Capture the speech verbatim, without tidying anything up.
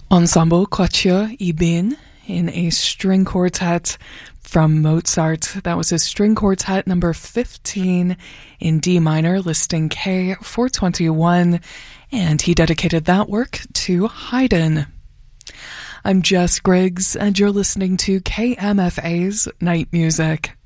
Ensemble Quatuor Ibin in a string quartet from Mozart. That was a string quartet number fifteen in D minor, listing K four twenty-one, and he dedicated that work to Haydn. I'm Jess Griggs, and you're listening to K M F A's Night Music.